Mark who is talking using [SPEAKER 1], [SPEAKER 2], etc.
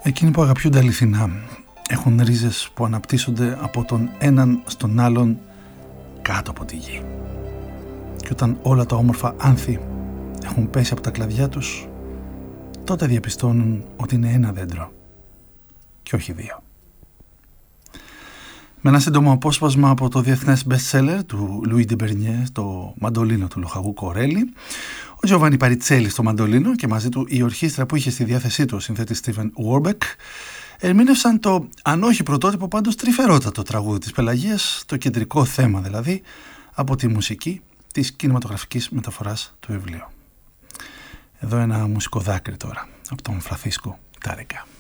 [SPEAKER 1] Εκείνοι που αγαπιούνται αληθινά έχουν ρίζες που αναπτύσσονται από τον έναν στον άλλον κάτω από τη γη. Και όταν όλα τα όμορφα άνθη έχουν πέσει από τα κλαδιά τους, τότε διαπιστώνουν ότι είναι ένα δέντρο και όχι δύο. Με ένα σύντομο απόσπασμα από το διεθνές best-seller του Louis de Bernier, το μαντολίνο του Λοχαγού Κορέλη, ο Τζοβάνι Παριτσέλη στο μαντολίνο και μαζί του η ορχήστρα που είχε στη διάθεσή του ο συνθέτης Στίβεν Warbeck ερμήνευσαν το, αν όχι πρωτότυπο, πάντως τρυφερότατο τραγούδι της Πελαγίας, το κεντρικό θέμα δηλαδή, από τη μουσική της κινηματογραφικής μεταφοράς του βιβλίου. Εδώ ένα μουσικό δάκρυ τώρα, από τον Φρανσίσκο Τάρεκα.